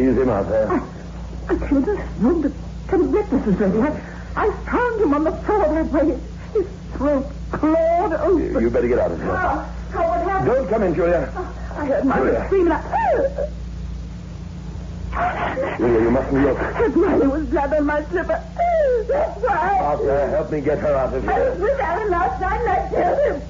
ease him up, huh? I came to this room to tell the breakfast was ready. I found him on the floor that way. His throat clawed open. You better get out of here. What happened? Don't come in, Julia. I heard Mother screaming. Julia, you mustn't look. Riley was blood on my slipper. That's why. Arthur, help me get her out of here. I was with Alan last night and I killed him.